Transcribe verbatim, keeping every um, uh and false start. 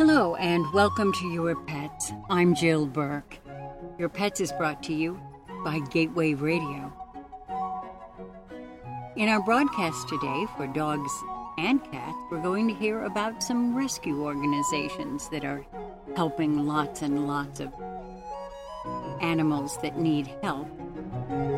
Hello and welcome to Your Pets. I'm Jill Burke. Your Pets is brought to you by Gateway Radio. In our broadcast today for dogs and cats, we're going to hear about some rescue organizations that are helping lots and lots of animals that need help.